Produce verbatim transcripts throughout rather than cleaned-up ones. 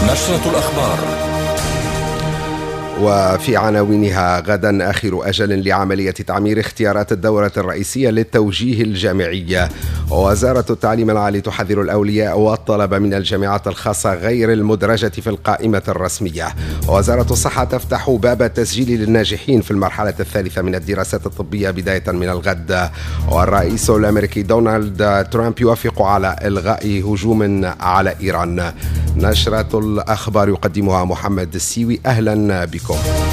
نشرة الأخبار. وفي عناوينها: غدا آخر أجل لعملية تعمير اختيارات الدورة الرئيسية للتوجيه الجامعي. وزارة التعليم العالي تحذر الأولياء والطلبة من الجامعات الخاصة غير المدرجة في القائمة الرسمية. وزارة الصحة تفتح باب التسجيل للناجحين في المرحلة الثالثة من الدراسات الطبية بداية من الغد. والرئيس الأمريكي دونالد ترامب يوافق على إلغاء هجوم على إيران. نشرة الأخبار يقدمها محمد السيوي. أهلا بكم.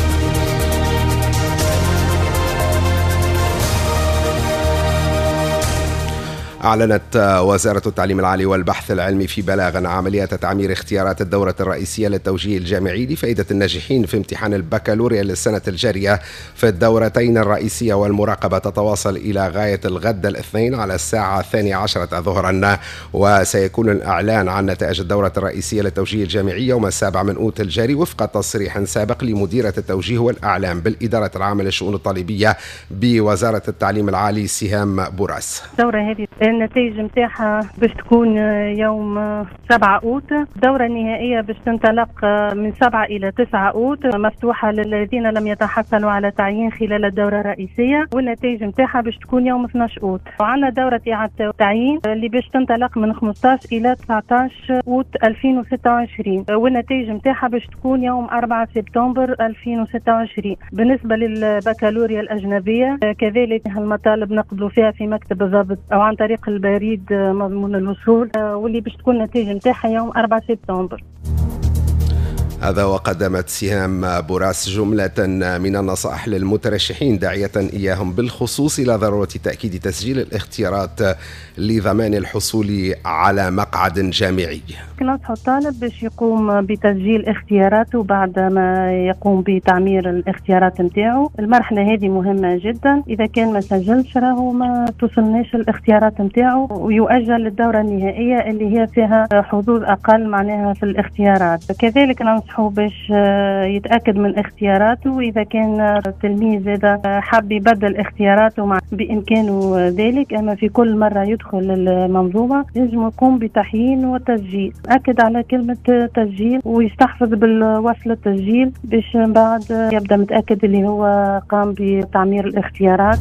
أعلنت وزارة التعليم العالي والبحث العلمي في بلاغ عملية تعمير اختيارات الدورة الرئيسية للتوجيه الجامعي لفائدة الناجحين في امتحان البكالوريا للسنة الجارية في الدورتين الرئيسية والمراقبة تتواصل إلى غاية الغد الاثنين على الساعة الثانية عشرة ظهرا. وسيكون الإعلان عن نتائج الدورة الرئيسية للتوجيه الجامعي يوم السابع من أوت الجاري وفق تصريح سابق لمديرة التوجيه والأعلام بالإدارة العامة للشؤون الطالبية بوزارة التعليم العالي سهام بوراس. الدورة هذه النتائج متاعها باش تكون يوم سبعة أوت. الدورة النهائية باش تنطلق من سبعة إلى تسعة أوت، مفتوحة للذين لم يتحصلوا على تعيين خلال الدورة الرئيسية، والنتائج متاعها باش تكون يوم اثني عشر أوت. وعندنا دورة إعادة التعيين اللي باش تنطلق من خمسة عشر إلى تسعة عشر أوت ألفين وستة وعشرين، والنتائج متاعها باش تكون يوم أربعة سبتمبر ألفين وستة وعشرين. بالنسبة للبكالوريا الأجنبية كذلك المطالب نقبلوا فيها في مكتب الضابط أو عن طريق البريد مضمون الوصول، واللي باش تكون النتيجة نتاعها يوم أربعة سبتمبر. هذا وقدمت سهام بوراس جملة من النصائح للمترشحين داعية إياهم بالخصوص إلى ضرورة تأكيد تسجيل الاختيارات لضمان الحصول على مقعد جامعي. ننصح الطالب باش يقوم بتسجيل اختياراته بعد ما يقوم بتعمير الاختيارات نتاعو. المرحلة هذه مهمة جدا، إذا كان ما سجلش راهو ما توصلناش الاختيارات نتاعو ويؤجل للدورة النهائية اللي هي فيها حظوظ أقل معناها في الاختيارات. كذلك ننصح باش يتأكد من اختياراته، وإذا كان التلميذ هذا حاب يبدل اختياراته بإمكانه ذلك، أما في كل مرة يدخل المنظومة لازم يقوم بتحيين وتسجيل. أكد على كلمة تسجيل ويستحفظ بالوصل التسجيل باش بعد يبدأ متأكد اللي هو قام بتعمير الاختيارات.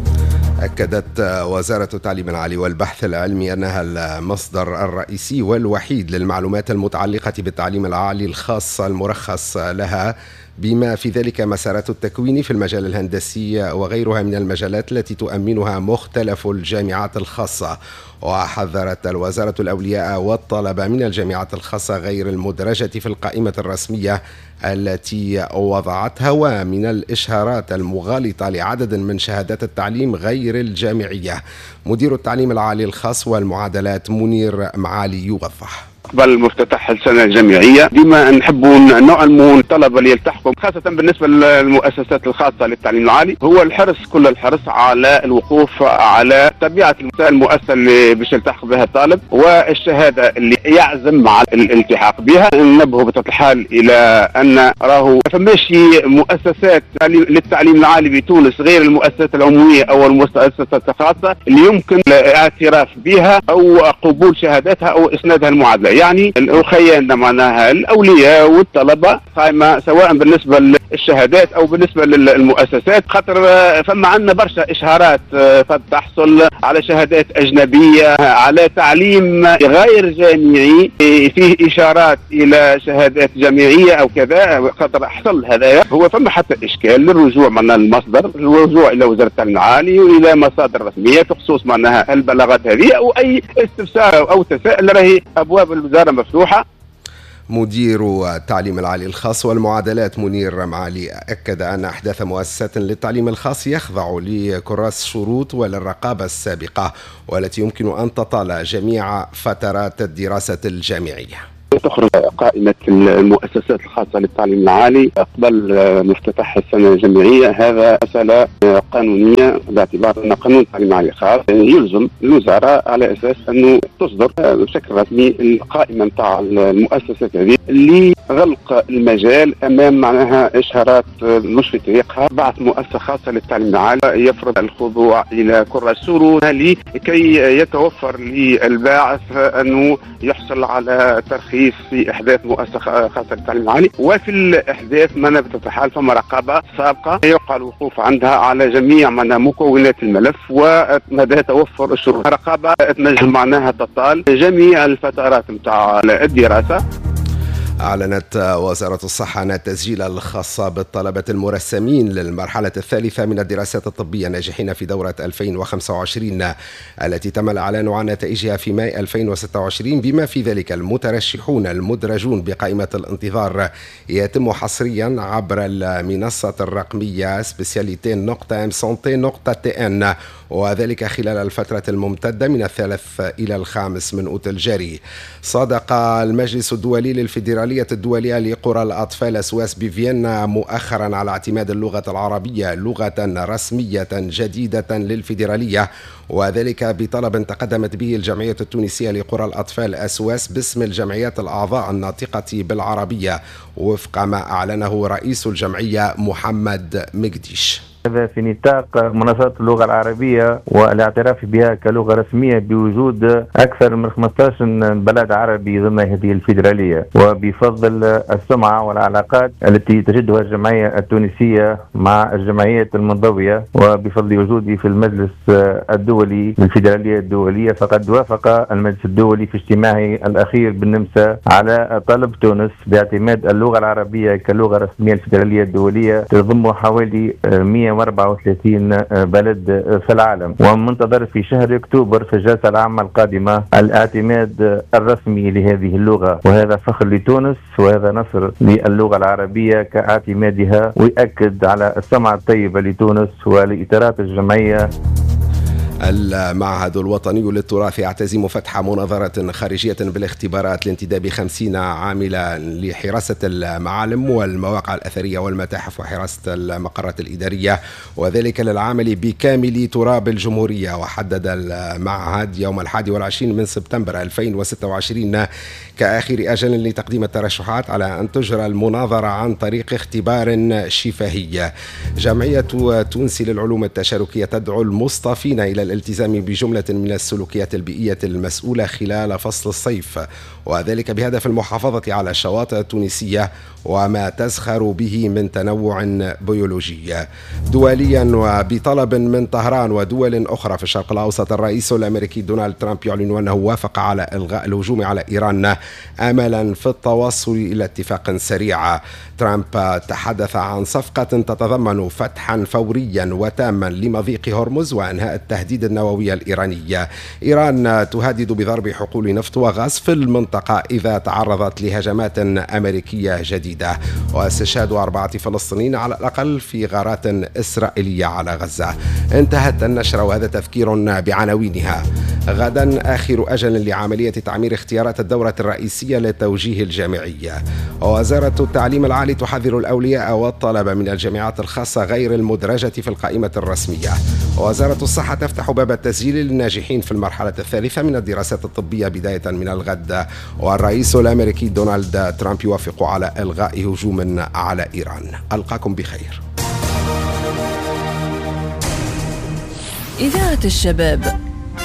أكدت وزارة التعليم العالي والبحث العلمي أنها المصدر الرئيسي والوحيد للمعلومات المتعلقة بالتعليم العالي الخاصة المرخص لها، بما في ذلك مسارات التكوين في المجال الهندسي وغيرها من المجالات التي تؤمنها مختلف الجامعات الخاصة. وحذرت الوزارة الأولياء والطلبة من الجامعات الخاصة غير المدرجة في القائمة الرسمية التي وضعتها ومن الإشهارات المغالطة لعدد من شهادات التعليم غير الجامعية. مدير التعليم العالي الخاص والمعادلات منير معالي يوضح: قبل مفتتح السنة الجامعية ديما نحبوا نعلموا الطلبة اللي يلتحقوا، خاصة بالنسبة للمؤسسات الخاصة للتعليم العالي، هو الحرص كل الحرص على الوقوف على طبيعة المؤسسة اللي باش يلتحق بها الطالب والشهادة اللي يعزم على الالتحاق بها. ننبهوا بطبيعة الحال إلى أن راهو فماش مؤسسات للتعليم العالي بتونس غير المؤسسات العمومية أو المؤسسات الخاصة اللي يمكن الاعتراف بها أو قبول شهاداتها أو إسنادها المعادلة. يعني الأخيان معناها الأولياء والطلبة قائمة سواء بالنسبة للشهادات أو بالنسبة للمؤسسات، خاطر فما عندنا برشا إشهارات فتحصل على شهادات أجنبية على تعليم غير جامعي فيه إشارات إلى شهادات جامعية أو كذا، خاطر حصل هذا هو فما حتى إشكال للرجوع معناها المصدر، الرجوع إلى وزارة التعليم العالي وإلى مصادر رسمية في خصوص معناها البلاغات هذه أو أي استفسار أو تساؤل، راهي أبواب الوزارة مفتوحة. مدير التعليم العالي الخاص والمعادلات منير معالي أكد أن أحداث مؤسسات للتعليم الخاص يخضع لكراس شروط وللرقابة السابقة والتي يمكن أن تطال جميع فترات الدراسة الجامعية. تخرج قائمة المؤسسات الخاصة للتعليم العالي قبل مفتتح السنة الجامعية. هذا مسألة قانونية باعتبار أن قانون التعليم العالي الخاص يلزم الوزارة على أساس أنه تصدر بشكل رسمي القائمة نتاع المؤسسات هذه لغلق المجال أمام معناها إشهارات مش في طريقها. بعث مؤسسة خاصة للتعليم العالي يفرض الخضوع إلى كرة شروط لكي يتوفر للباعث أنه يحصل على ترخيص ترخيص في إحداث مؤسسة خاصة للتعليم العالي، وفي الإحداث من بطبيعة الحال فما رقابة سابقة يقع الوقوف عندها على جميع من مكونات الملف ومدى توفر الشروط. رقابة تنجم معناها تطال جميع الفترات متاع الدراسة. أعلنت وزارة الصحة أن التسجيل الخاص بالطلبة المرسمين للمرحلة الثالثة من الدراسات الطبية ناجحين في دورة ألفين وخمسة وعشرين التي تم الإعلان عن نتائجها في ماي ألفين وستة وعشرين، بما في ذلك المترشحون المدرجون بقائمة الانتظار يتم حصريا عبر المنصة الرقمية سبيسياليتين نقطة ام سونتي نقطة تي ان، وذلك خلال الفترة الممتدة من الثالث إلى الخامس من أوت الجاري. صادق المجلس الدولي للفيدرالية الدولية لقرى الأطفال أسواس بفيينا مؤخرا على اعتماد اللغة العربية لغة رسمية جديدة للفيدرالية، وذلك بطلب تقدمت به الجمعية التونسية لقرى الأطفال أسواس باسم الجمعيات الأعضاء الناطقة بالعربية، وفق ما أعلنه رئيس الجمعية محمد مقديش. هذا في نطاق مناصرة اللغة العربية والاعتراف بها كلغة رسمية بوجود أكثر من خمسة عشر بلد عربي ضمن هذه الفيدرالية، وبفضل السمعة والعلاقات التي تجدها الجمعية التونسية مع الجمعيات المنضوية، وبفضل وجودي في المجلس الدولي للفيدرالية الدولية، فقد وافق المجلس الدولي في اجتماعه الأخير بالنمسا على طلب تونس باعتماد اللغة العربية كلغة رسمية الفيدرالية الدولية تضم حوالي مئة وأربعة وثلاثين بلد في العالم، ومنتظر في شهر أكتوبر في الجلسة العامة القادمة الاعتماد الرسمي لهذه اللغة، وهذا فخر لتونس وهذا نصر للغة العربية كاعتمادها، ويؤكد على السمعة الطيبة لتونس ولإطارات الجمعية. المعهد الوطني للتراث يعتزم فتح مناظرة خارجية بالاختبارات لانتداب خمسين عاملا لحراسة المعالم والمواقع الأثرية والمتاحف وحراسة المقرات الإدارية، وذلك للعمل بكامل تراب الجمهورية. وحدد المعهد يوم الحادي والعشرين من سبتمبر ألفين وستة وعشرين كآخر أجل لتقديم الترشحات على أن تجرى المناظرة عن طريق اختبار شفهي. جمعية تونسي للعلوم التشاركية تدعو المصطفين إلى الالتزام بجملة من السلوكيات البيئية المسؤولة خلال فصل الصيف، وذلك بهدف المحافظة على الشواطئ التونسية وما تزخر به من تنوع بيولوجي. دوليا وبطلب من طهران ودول أخرى في الشرق الأوسط، الرئيس الأمريكي دونالد ترامب يعلن أنه وافق على إلغاء الهجوم على إيران أملا في التوصل إلى اتفاق سريع. ترامب تحدث عن صفقة تتضمن فتحا فوريا وتاما لمضيق هرمز وأنهاء التهديد النووي الإيراني. إيران تهدد بضرب حقول نفط وغاز في المنطقة إذا تعرضت لهجمات أمريكية جديدة. واستشهاد أربعة فلسطينيين على الأقل في غارات إسرائيلية على غزة. انتهت النشرة وهذا تذكير بعناوينها. غدا آخر أجل لعملية تعمير اختيارات الدورة الرئيسية للتوجيه الجامعي. وزارة التعليم العالي تحذر الأولياء والطلبة من الجامعات الخاصة غير المدرجة في القائمة الرسمية. وزارة الصحة تفتح باب التسجيل للناجحين في المرحلة الثالثة من الدراسات الطبية بداية من الغد. والرئيس الأمريكي دونالد ترامب يوافق على إلغاء هجوم على إيران. ألقاكم بخير. إذاعة الشباب،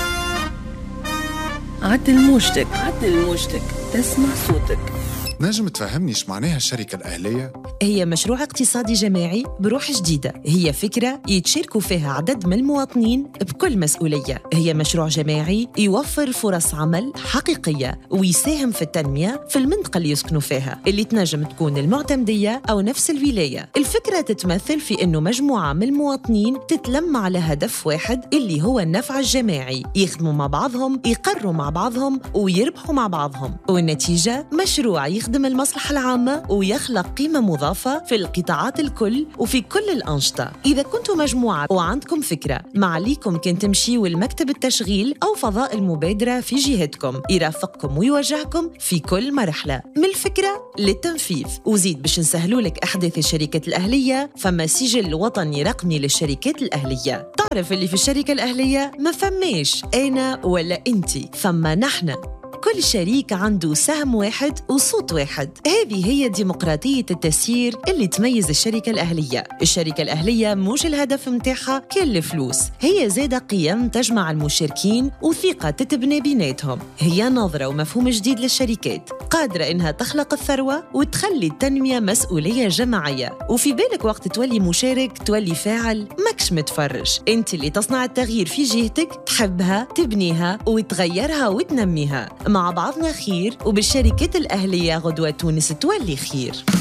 عدل موجتك عدل موجتك تسمع صوتك. نجم تفهمني ايش معناها الشركة الأهلية؟ هي مشروع اقتصادي جماعي بروح جديدة، هي فكرة يتشاركوا فيها عدد من المواطنين بكل مسؤولية. هي مشروع جماعي يوفر فرص عمل حقيقية ويساهم في التنمية في المنطقة اللي يسكنوا فيها، اللي تنجم تكون المعتمدية أو نفس الولاية. الفكرة تتمثل في أنه مجموعة من المواطنين تتلم على هدف واحد اللي هو النفع الجماعي، يخدموا مع بعضهم، يقروا مع بعضهم ويربحوا مع بعضهم، والنتيجة مشروع يخدم يخدم المصلحة العامة ويخلق قيمة مضافة في القطاعات الكل وفي كل الأنشطة. إذا كنتوا مجموعة وعندكم فكرة، ما عليكم كن تمشيوا المكتب التشغيل أو فضاء المبادرة في جهتكم، يرافقكم ويوجهكم في كل مرحلة من الفكرة للتنفيذ. وزيد باش نسهلوا لك أحداث الشركات الأهلية، فما سجل وطني رقمي للشركات الأهلية. تعرف اللي في الشركة الأهلية ما فماش أنا ولا أنتي، فما نحن. كل شريك عنده سهم واحد وصوت واحد. هذه هي ديمقراطية التسيير اللي تميز الشركة الأهلية. الشركة الأهلية مش الهدف متاعها كل الفلوس، هي زادة قيم تجمع المشاركين وثقة تتبني بيناتهم. هي نظرة ومفهوم جديد للشركات قادرة إنها تخلق الثروة وتخلي التنمية مسؤولية جماعية. وفي بالك وقت تولي مشارك تولي فاعل، ماكش متفرج. انت اللي تصنع التغيير في جهتك، تحبها تبنيها وتغيرها وتنميها. مع بعضنا خير، وبالشركات الأهلية غدوة تونس تولي خير.